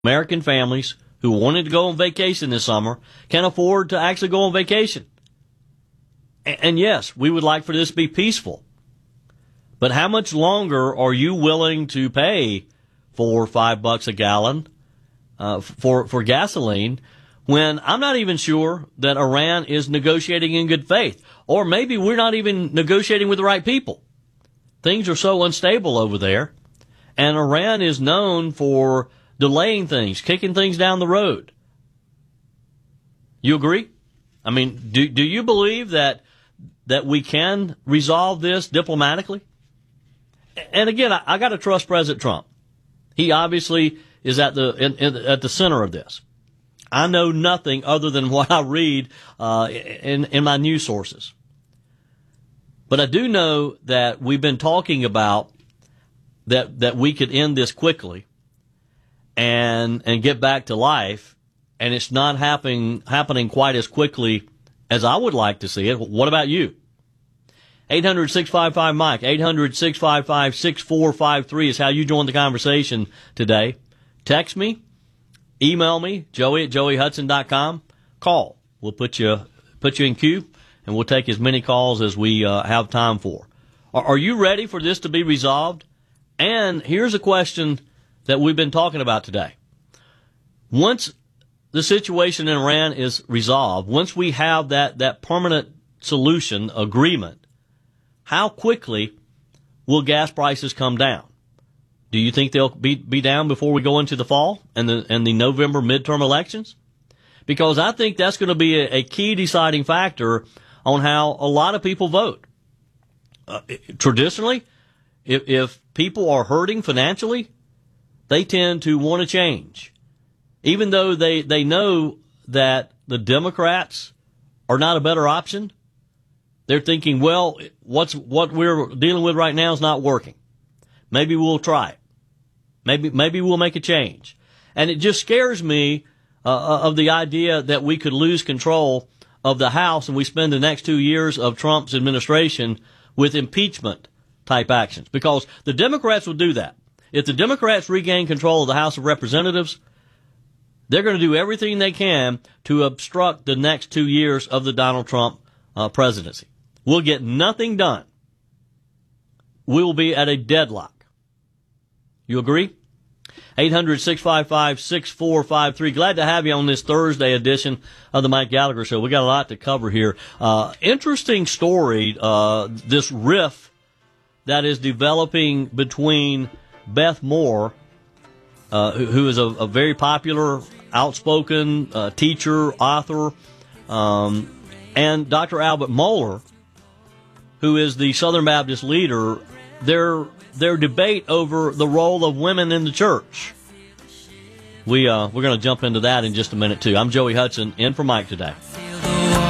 American families who wanted to go on vacation this summer can afford to actually go on vacation. And yes, we would like for this to be peaceful. But how much longer are you willing to pay for $5 a gallon for gasoline when I'm not even sure that Iran is negotiating in good faith? Or maybe we're not even negotiating with the right people. Things are so unstable over there. And Iran is known for delaying things, kicking things down the road. You agree? I mean, do you believe that we can resolve this diplomatically? And again, I got to trust President Trump. He obviously is at the center of this. I know nothing other than what I read in my news sources. But I do know that we've been talking about that we could end this quickly and get back to life, and it's not happening quite as quickly as I would like to see it. What about you? 800-655-MIKE, 800-655-6453 is how you join the conversation today. Text me, email me, joey@joeyhudson.com. Call. We'll put you in queue, and we'll take as many calls as we have time for. Are you ready for this to be resolved? And here's a question that we've been talking about today. Once the situation in Iran is resolved, once we have that permanent solution agreement, how quickly will gas prices come down? Do you think they'll be down before we go into the fall and the November midterm elections? Because I think that's going to be a key deciding factor on how a lot of people vote. Traditionally, if people are hurting financially, they tend to want to change. Even though they know that the Democrats are not a better option, they're thinking, well, what we're dealing with right now is not working. Maybe we'll try it. Maybe we'll make a change. And it just scares me of the idea that we could lose control of the House and we spend the next 2 years of Trump's administration with impeachment type actions. Because the Democrats will do that. If the Democrats regain control of the House of Representatives, they're going to do everything they can to obstruct the next 2 years of the Donald Trump presidency. We'll get nothing done. We will be at a deadlock. You agree? 800-655-6453. Glad to have you on this Thursday edition of the Mike Gallagher Show. We got a lot to cover here. Interesting story, this rift that is developing between Beth Moore, who is a very popular, outspoken teacher, author, and Dr. Albert Mohler, who is the Southern Baptist leader. Their debate over the role of women in the church. We're going to jump into that in just a minute, too. I'm Joey Hudson, in for Mike today.